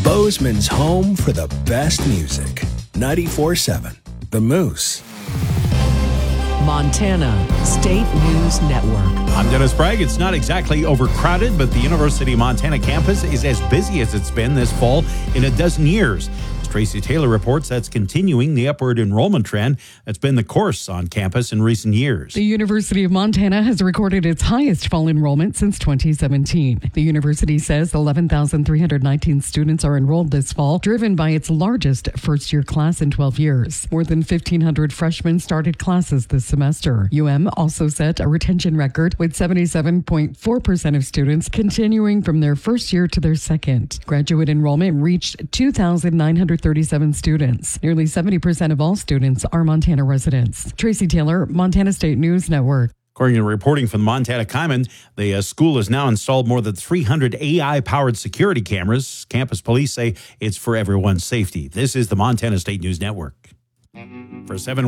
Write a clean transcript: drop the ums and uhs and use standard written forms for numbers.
Bozeman's home for the best music. 94.7 The Moose. Montana State News Network. I'm Dennis Bragg. It's not exactly overcrowded, but the University of Montana campus is as busy as it's been this fall in a dozen years. As Tracy Taylor reports, that's continuing the upward enrollment trend that's been the course on campus in recent years. The University of Montana has recorded its highest fall enrollment since 2017. The university says 11,319 students are enrolled this fall, driven by its largest first-year class in 12 years. More than 1,500 freshmen started classes this semester. UM also set a retention record with 77.4% of students continuing from their first year to their second. Graduate enrollment reached 2,937 students. Nearly 70% of all students are Montana residents. Tracy Taylor, Montana State News Network. According to reporting from the Montana Kaimin, the school has now installed more than 300 AI-powered security cameras. Campus police say it's for everyone's safety. This is the Montana State News Network. For 7